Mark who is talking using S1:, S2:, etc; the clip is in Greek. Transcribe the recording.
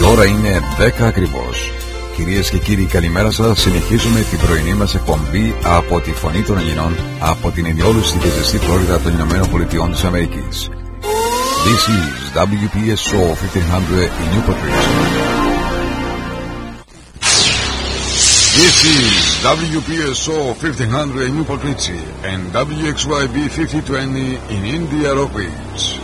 S1: ώρα είναι 10 ακριβώς. Κυρίες και κύριοι, καλημέρα σας. Συνεχίζουμε την πρωινή μας εκπομπή από τη Φωνή των Ελληνών, από την ενιόλουστη και ζεστή Φλόριδα των Ηνωμένων Πολιτειών της Αμερικής. This is WPSO 1500 in Newport Richie. This is WPSO 1500 in Newport Richie and WXYB 5020 in India Rock Ridge.